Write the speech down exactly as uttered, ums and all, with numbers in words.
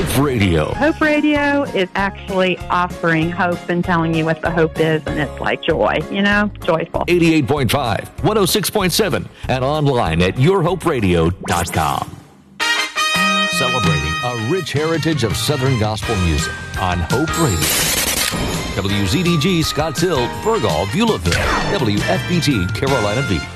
Hope Radio. Hope Radio is actually offering hope and telling you what the hope is, and it's like joy, you know, joyful. eighty-eight point five, one oh six point seven, and online at your hope radio dot com. Celebrating a rich heritage of Southern gospel music on Hope Radio. W Z D G Scottsdale, Burgall, Beulahville. W F B T Carolina Beach.